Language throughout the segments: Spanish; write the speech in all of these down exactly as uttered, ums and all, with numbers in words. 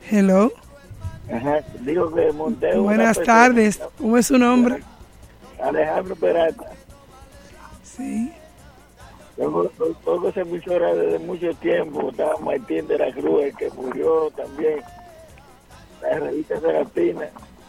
Hello. Ajá, digo que monté una Buenas persona- tardes. ¿Cómo es su nombre? Alejandro Peralta. Sí. Tengo, tengo esa emisora desde mucho tiempo. Estaba Martín de la Cruz, el que murió también. La revista Serafina.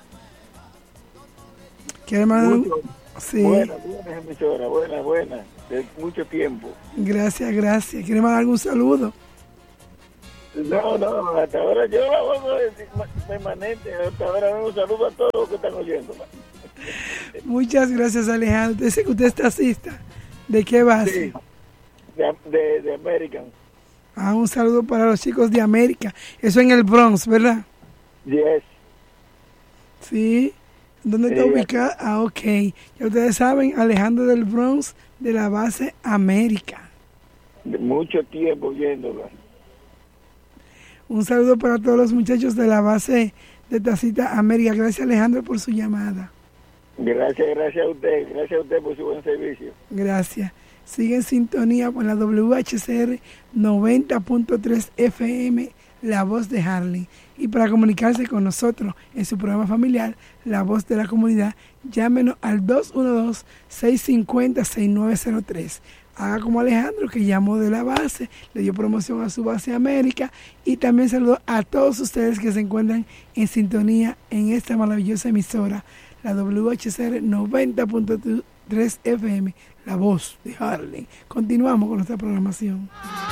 ¿Quiere más? Mucho, Sí. Buena, buena emisora, buena, buena. De mucho tiempo. Gracias, gracias. ¿Quiere mandar algún saludo? No, no, hasta ahora yo la hago permanente. Hasta ahora un saludo a todos los que están oyendo. Muchas gracias, Alejandro. Dice que usted es taxista. ¿De qué base? Sí, de, de, de American. Ah, un saludo para los chicos de América. Eso en el Bronx, ¿verdad? Yes. Sí. ¿Dónde está Sí, ubicado? Ah, ok. Ya ustedes saben, Alejandro del Bronx, de la base América. De mucho tiempo oyéndola. Un saludo para todos los muchachos de la base de Tacita América. Gracias, Alejandro, por su llamada. Gracias, gracias a usted. Gracias a usted por su buen servicio. Gracias. Sigue en sintonía con la W H C R noventa punto tres F M, La Voz de Harlem. Y para comunicarse con nosotros en su programa familiar, La Voz de la Comunidad, llámenos al dos uno dos, seis cinco cero, seis nueve cero tres. Haga como Alejandro, que llamó de la base, le dio promoción a su base América, y también saludo a todos ustedes que se encuentran en sintonía en esta maravillosa emisora, la W H C R noventa punto tres F M, La Voz de Harlem. Continuamos con nuestra programación.